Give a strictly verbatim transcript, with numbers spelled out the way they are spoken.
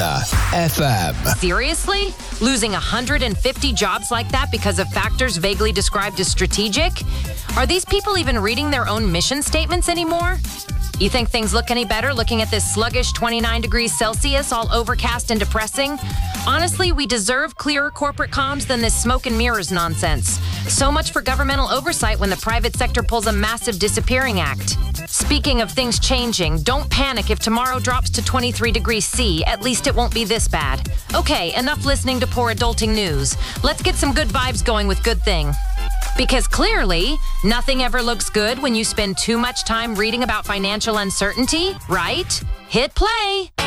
Garner F M. Seriously? Losing one hundred fifty jobs like that because of factors vaguely described as strategic? Are these people even reading their own mission statements anymore? You think things look any better looking at this sluggish twenty-nine degrees Celsius, all overcast and depressing? Honestly, we deserve clearer corporate comms than this smoke and mirrors nonsense. So much for governmental oversight when the private sector pulls a massive disappearing act. Speaking of things changing, don't panic if tomorrow drops to twenty-three degrees C. At least it won't be this bad. Okay, enough listening to poor adulting news. Let's get some good vibes going with Good Thing. Because clearly, nothing ever looks good when you spend too much time reading about financial uncertainty, right? Hit play.